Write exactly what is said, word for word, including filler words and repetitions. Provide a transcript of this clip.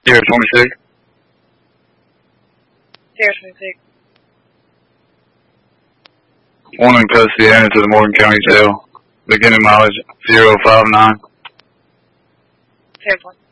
Sierra twenty-six. Sierra twenty-six. One in custody and into the Morgan County Jail. Beginning mileage zero five nine. ten point.